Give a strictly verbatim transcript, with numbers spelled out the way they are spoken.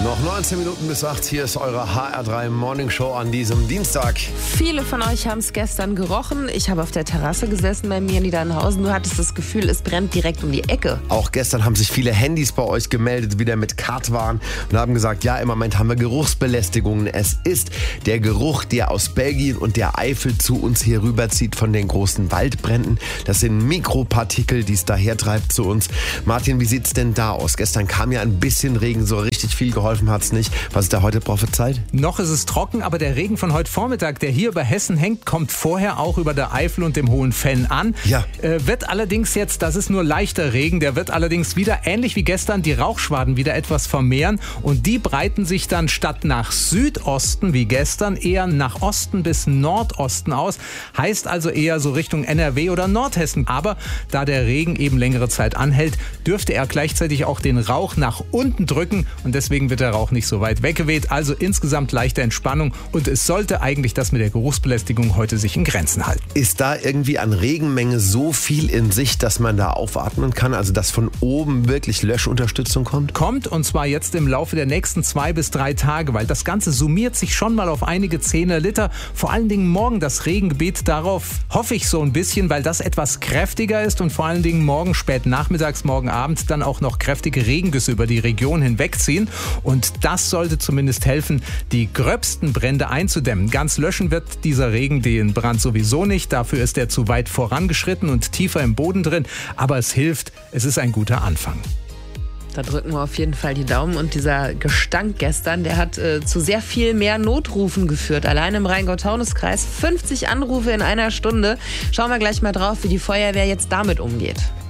Noch neunzehn Minuten bis acht. Hier ist eure H R drei Morning Show an diesem Dienstag. Viele von euch haben es gestern gerochen. Ich habe auf der Terrasse gesessen bei mir in Niedernhausen. Du hattest das Gefühl, es brennt direkt um die Ecke. Auch gestern haben sich viele Handys bei euch gemeldet, wieder mit Kartwaren und haben gesagt, ja, im Moment haben wir Geruchsbelästigungen. Es ist der Geruch, der aus Belgien und der Eifel zu uns hier rüberzieht von den großen Waldbränden. Das sind Mikropartikel, die es daher treibt zu uns. Martin, wie sieht's denn da aus? Gestern kam ja ein bisschen Regen, so richtig viel geholfen hat's nicht. Was ist da heute prophezeit? Noch ist es trocken, aber der Regen von heute Vormittag, der hier über Hessen hängt, kommt vorher auch über der Eifel und dem Hohen Venn an. Ja. Äh, wird allerdings jetzt, das ist nur leichter Regen, der wird allerdings wieder, ähnlich wie gestern, die Rauchschwaden wieder etwas vermehren und die breiten sich dann statt nach Südosten wie gestern eher nach Osten bis Nordosten aus. Heißt also eher so Richtung N R W oder Nordhessen. Aber da der Regen eben längere Zeit anhält, dürfte er gleichzeitig auch den Rauch nach unten drücken und deswegen wird der Rauch nicht so weit weggeweht. Also insgesamt leichte Entspannung und es sollte eigentlich das mit der Geruchsbelästigung heute sich in Grenzen halten. Ist da irgendwie an Regenmenge so viel in Sicht, dass man da aufatmen kann? Also dass von oben wirklich Löschunterstützung kommt? Kommt und zwar jetzt im Laufe der nächsten zwei bis drei Tage, weil das Ganze summiert sich schon mal auf einige Zehner Liter. Vor allen Dingen morgen das Regengebiet, darauf hoffe ich so ein bisschen, weil das etwas kräftiger ist und vor allen Dingen morgen spät nachmittags, morgen Abend dann auch noch kräftige Regengüsse über die Region hinwegziehen. Und das sollte zumindest helfen, die gröbsten Brände einzudämmen. Ganz löschen wird dieser Regen den Brand sowieso nicht. Dafür ist er zu weit vorangeschritten und tiefer im Boden drin. Aber es hilft. Es ist ein guter Anfang. Da drücken wir auf jeden Fall die Daumen. Und dieser Gestank gestern, der hat äh, zu sehr viel mehr Notrufen geführt. Allein im Rheingau-Taunus-Kreis fünfzig Anrufe in einer Stunde. Schauen wir gleich mal drauf, wie die Feuerwehr jetzt damit umgeht.